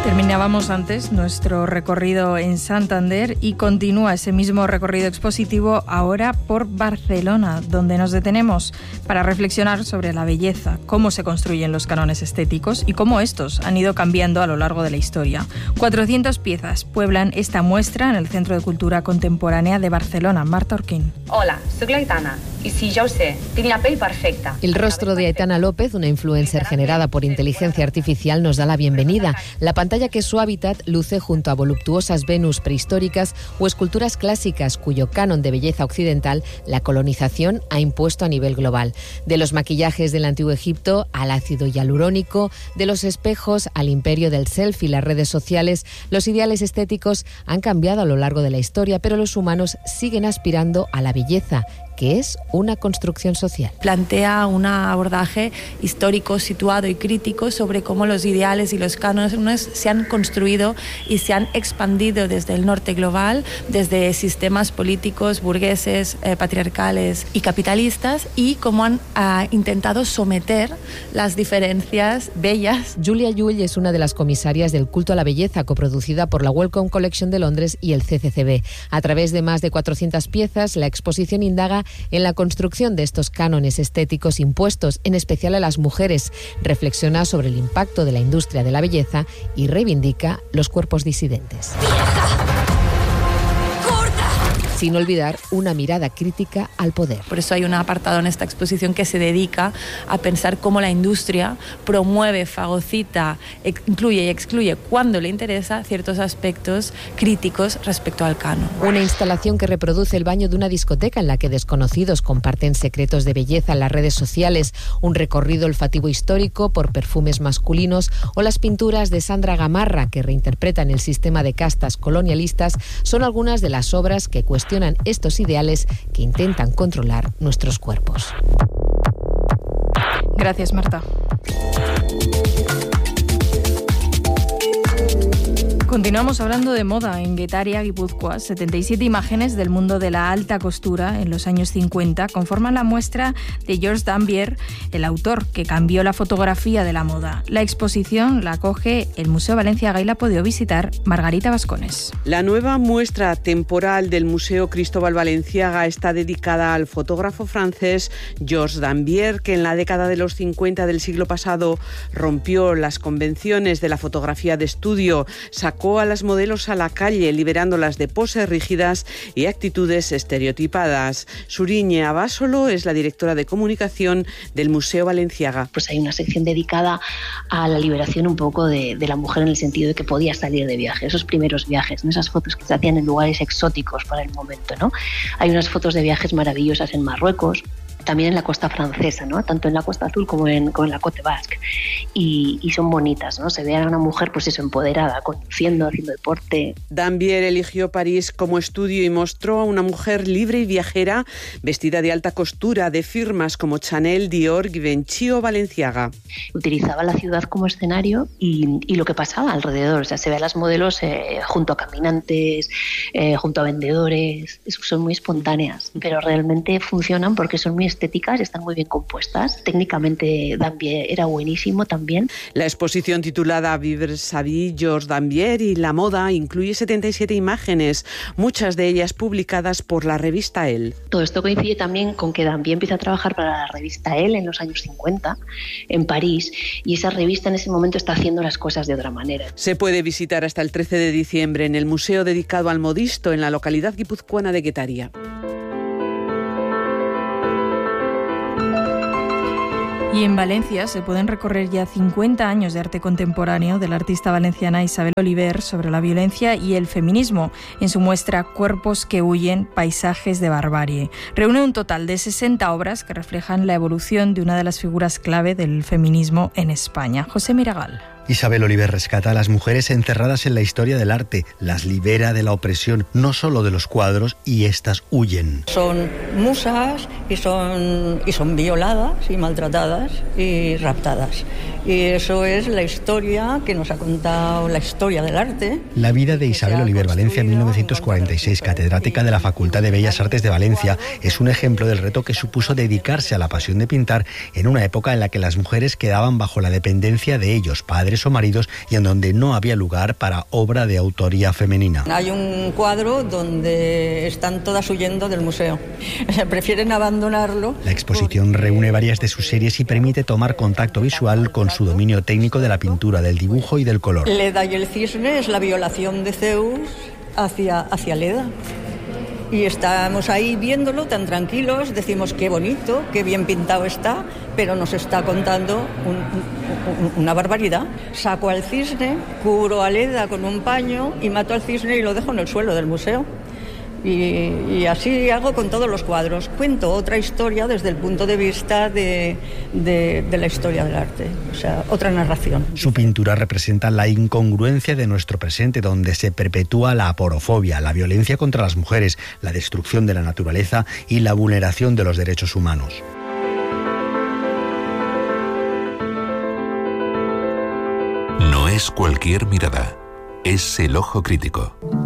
Terminábamos antes nuestro recorrido en Santander y continúa ese mismo recorrido expositivo ahora por Barcelona, donde nos detenemos para reflexionar sobre la belleza, cómo se construyen los cánones estéticos y cómo estos han ido cambiando a lo largo de la historia. 400 piezas pueblan esta muestra en el Centro de Cultura Contemporánea de Barcelona. Marta Orquín. Hola, soy Aitana y sí, ya ho sé, tinc la pell perfecta. El rostro de Aitana López, una influencer generada por inteligencia artificial, nos da la bienvenida. La pantalla, que es su hábitat, luce junto a voluptuosas Venus prehistóricas o esculturas clásicas cuyo canon de belleza occidental la colonización ha impuesto a nivel global. De los maquillajes del antiguo Egipto al ácido hialurónico, de los espejos al imperio del selfie y las redes sociales, los ideales estéticos han cambiado a lo largo de la historia, pero los humanos siguen aspirando a la belleza, que es una construcción social. Plantea un abordaje histórico, situado y crítico sobre cómo los ideales y los cánones se han construido y se han expandido desde el norte global, desde sistemas políticos, burgueses, patriarcales y capitalistas, y cómo han intentado someter las diferencias bellas. Julia Llull es una de las comisarias del culto a la belleza, coproducida por la Wellcome Collection de Londres y el CCCB. A través de más de 400 piezas, la exposición indaga en la construcción de estos cánones estéticos impuestos, en especial a las mujeres. Reflexiona sobre el impacto de la industria de la belleza y reivindica los cuerpos disidentes. Sin olvidar una mirada crítica al poder. Por eso hay un apartado en esta exposición que se dedica a pensar cómo la industria promueve, fagocita, incluye y excluye cuando le interesa ciertos aspectos críticos respecto al canon. Una instalación que reproduce el baño de una discoteca en la que desconocidos comparten secretos de belleza en las redes sociales, un recorrido olfativo histórico por perfumes masculinos o las pinturas de Sandra Gamarra, que reinterpretan el sistema de castas colonialistas, son algunas de las obras que cuestionan estos ideales que intentan controlar nuestros cuerpos. Gracias, Marta. Continuamos hablando de moda en Getaria, Guipúzcoa. 77 imágenes del mundo de la alta costura en los años 50 conforman la muestra de Georges Dambier, el autor que cambió la fotografía de la moda. La exposición la acoge el Museo Balenciaga y la ha podido visitar Margarita Vascones. La nueva muestra temporal del Museo Cristóbal Balenciaga está dedicada al fotógrafo francés Georges Dambier, que en la década de los 50 del siglo pasado rompió las convenciones de la fotografía de estudio, sacó a las modelos a la calle, liberándolas de poses rígidas y actitudes estereotipadas. Suriñe Abásolo es la directora de comunicación del Museo Balenciaga. Pues hay una sección dedicada a la liberación un poco de la mujer, en el sentido de que podía salir de viaje, esos primeros viajes, ¿no? Esas fotos que se hacían en lugares exóticos para el momento, ¿no? Hay unas fotos de viajes maravillosas en Marruecos, también en la costa francesa, ¿no? Tanto en la Costa Azul como en la Côte Basque, y son bonitas, ¿no? Se ve a una mujer, pues eso, empoderada, conduciendo, haciendo deporte. Dambier eligió París como estudio y mostró a una mujer libre y viajera, vestida de alta costura, de firmas como Chanel, Dior, Givenchy o Balenciaga. Utilizaba la ciudad como escenario y lo que pasaba alrededor, o sea, se ve a las modelos junto a caminantes, junto a vendedores, son muy espontáneas, pero realmente funcionan porque son muy estéticas, están muy bien compuestas. Técnicamente Dambier era buenísimo también. La exposición titulada Vivre sa vie, Georges Dambier y la moda incluye 77 imágenes, muchas de ellas publicadas por la revista Elle. Todo esto coincide también con que Dambier empieza a trabajar para la revista Elle en los años 50 en París, y esa revista en ese momento está haciendo las cosas de otra manera. Se puede visitar hasta el 13 de diciembre en el museo dedicado al modisto en la localidad guipuzcoana de Getaria. Y en Valencia se pueden recorrer ya 50 años de arte contemporáneo de la artista valenciana Isabel Oliver sobre la violencia y el feminismo en su muestra Cuerpos que huyen, paisajes de barbarie. Reúne un total de 60 obras que reflejan la evolución de una de las figuras clave del feminismo en España. José Miragal. Isabel Oliver rescata a las mujeres encerradas en la historia del arte, las libera de la opresión, no solo de los cuadros, y éstas huyen. Son musas y son violadas y maltratadas y raptadas. Y eso es la historia que nos ha contado la historia del arte. La vida de Isabel Oliver Valencia en 1946, catedrática de la Facultad de Bellas Artes de Valencia, es un ejemplo del reto que supuso dedicarse a la pasión de pintar en una época en la que las mujeres quedaban bajo la dependencia de ellos, padres mujeres o maridos y en donde no había lugar para obra de autoría femenina. Hay un cuadro donde están todas huyendo del museo. Prefieren abandonarlo. La exposición reúne varias de sus series y permite tomar contacto visual con su dominio técnico de la pintura, del dibujo y del color. Leda y el cisne es la violación de Zeus hacia Leda. Y estamos ahí viéndolo tan tranquilos, decimos qué bonito, qué bien pintado está, pero nos está contando una barbaridad. Saco al cisne, cubro a Leda con un paño y mato al cisne y lo dejo en el suelo del museo. Y así hago con todos los cuadros. Cuento otra historia desde el punto de vista de la historia del arte, o sea, otra narración. Su pintura representa la incongruencia de nuestro presente, donde se perpetúa la aporofobia, la violencia contra las mujeres, la destrucción de la naturaleza y la vulneración de los derechos humanos. No es cualquier mirada, es el ojo crítico.